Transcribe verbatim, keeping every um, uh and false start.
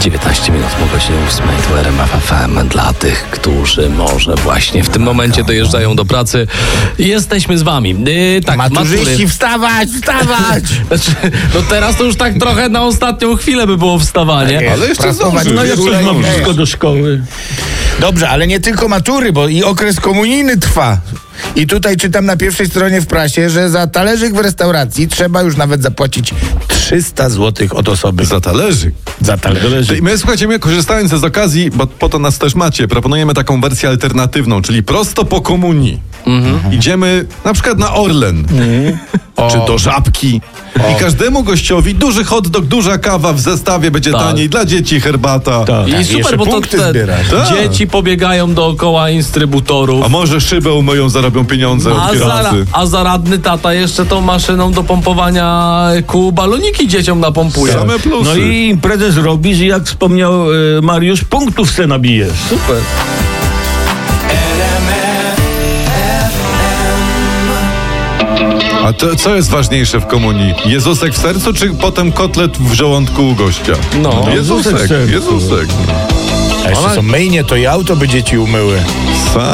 dziewiętnaście minut po godzinie ósmej, to R M F F M dla tych, którzy może właśnie w tym momencie dojeżdżają do pracy. Jesteśmy z wami. Yy, tak, Maturzyści, matury. wstawać, wstawać! Znaczy, no teraz to już tak trochę na ostatnią chwilę by było wstawanie. Tak, Ale jeszcze pracować zdąży. w No szkole jeszcze i mam nie. blisko do szkoły. Dobrze, ale nie tylko matury, bo i okres komunijny trwa. I tutaj czytam na pierwszej stronie w prasie, że za talerzyk w restauracji trzeba już nawet zapłacić trzysta złotych od osoby. Za talerzyk. Za talerzyk. I my, słuchajcie, my korzystając z okazji, bo po to nas też macie, proponujemy taką wersję alternatywną, czyli prosto po komunii. Mhm. Idziemy na przykład na Orlen, mhm. czy do Żabki. O. I każdemu gościowi duży hot dog, duża kawa w zestawie będzie tak. taniej, dla dzieci herbata. Tak. I Tak, super, bo to te, tak. dzieci pobiegają dookoła instrybutorów. A może szybę umyją, zarobią pieniądze od A, kierowcy. a zaradny tata jeszcze tą maszyną do pompowania kół baloniki dzieciom napompuje. Same plusy. No i imprezę zrobisz i jak wspomniał e, Mariusz, punktów se nabijesz. Super. A to, co jest ważniejsze w komunii? Jezusek w sercu, czy potem kotlet w żołądku u gościa? No, Jezusek, Jezusek w sercu. Jezusek. A jeszcze są myjnie, to i auto by dzieci umyły. Sam.